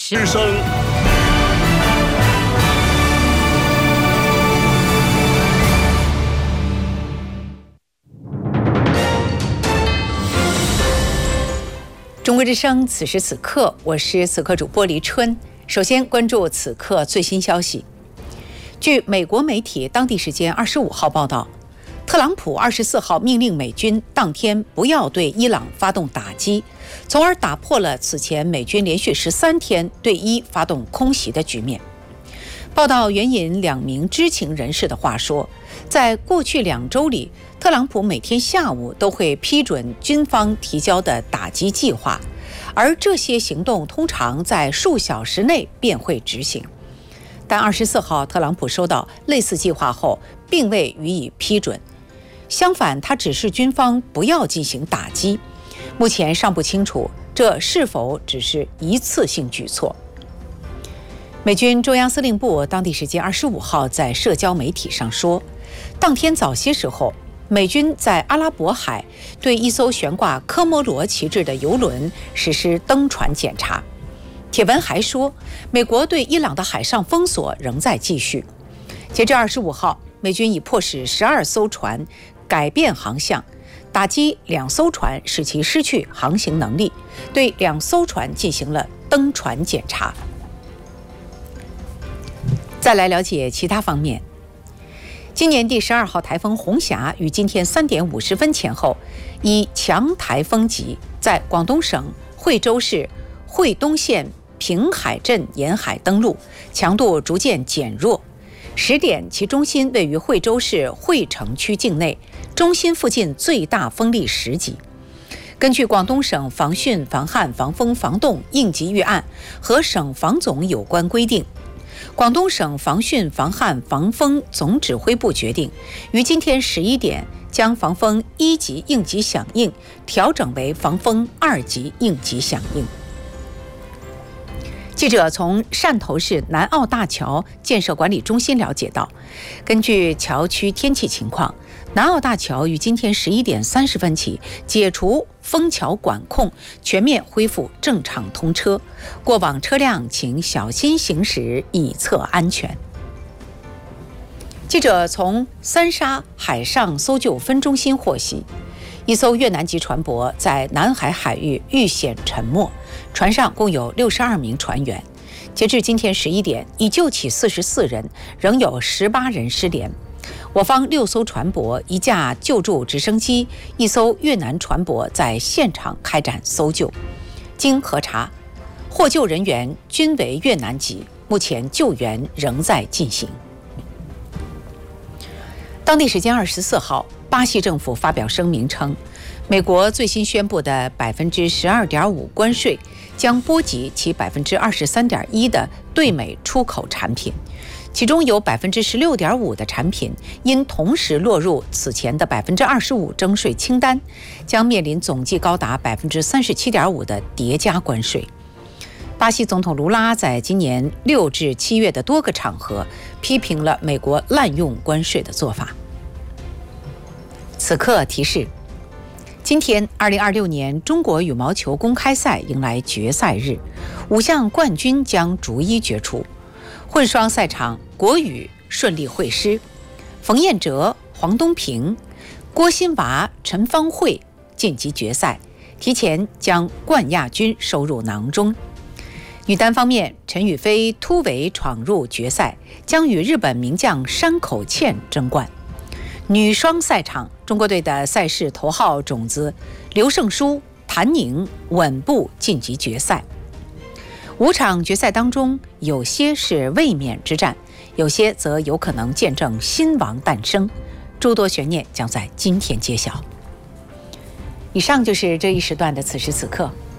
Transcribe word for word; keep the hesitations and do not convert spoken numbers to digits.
之声。 中国之声，此时此刻，我是此刻主播黎春。首先关注此刻最新消息。据美国媒体当地时间二十五号报道，特朗普二十四号命令美军当天不要对伊朗发动打击，从而打破了此前美军连续十三天对伊发动空袭的局面。报道援引两名知情人士的话说，在过去两周里，特朗普每天下午都会批准军方提交的打击计划，而这些行动通常在数小时内便会执行。但二十四号，特朗普收到类似计划后，并未予以批准。相反，他指示军方不要进行打击。目前尚不清楚这是否只是一次性举措。美军中央司令部当地时间二十五号在社交媒体上说，当天早些时候，美军在阿拉伯海对一艘悬挂科摩罗旗帜的油轮实施登船检查。帖文还说，美国对伊朗的海上封锁仍在继续。截至二十五号，美军已迫使十二艘船改变航向，打击两艘船，使其失去航行能力，对两艘船进行了登船检查。再来了解其他方面。今年第十二号台风红霞于今天三点五十分前后，以强台风级在广东省惠州市惠东县平海镇沿海登陆，强度逐渐减弱。十点，其中心位于惠州市惠城区境内，中心附近最大风力十级。根据广东省防汛防旱防风防冻应急预案和省防总有关规定，广东省防汛防旱防风总指挥部决定，于今天十一点将防风一级应急响应调整为防风二级应急响应。记者从汕头市南澳大桥建设管理中心了解到，根据桥区天气情况，南澳大桥于今天十一点三十分起解除封桥管控，全面恢复正常通车，过往车辆请小心行驶，以策安全。记者从三沙海上搜救分中心获悉，一艘越南籍船舶在南海海域遇险沉没，船上共有六十二名船员。截至今天十一点，已救起四十四人，仍有十八人失联。我方六艘船舶、一架救助直升机、一艘越南船舶在现场开展搜救。经核查，获救人员均为越南籍，目前救援仍在进行。当地时间二十四号，巴西政府发表声明称，美国最新宣布的百分之十二点五关税将波及其百分之二十三点一的对美出口产品，其中有百分之十六点五的产品因同时落入此前的百分之二十五征税清单，将面临总计高达百分之三十七点五的叠加关税。巴西总统卢拉在今年六至七月的多个场合批评了美国滥用关税的做法。此刻提示，今天二零二六年中国羽毛球公开赛迎来决赛日，五项冠军将逐一决出。混双赛场，国羽顺利会师，冯彦哲、黄东萍、郭新娃、陈芳慧晋级决赛，提前将冠亚军收入囊中。女单方面，陈雨菲突围闯入决赛，将与日本名将山口茜争冠。女双赛场，中国队的赛事头号种子刘胜书、谭宁稳步晋级决赛。五场决赛当中，有些是卫冕之战，有些则有可能见证新王诞生，诸多悬念将在今天揭晓。以上就是这一时段的此时此刻，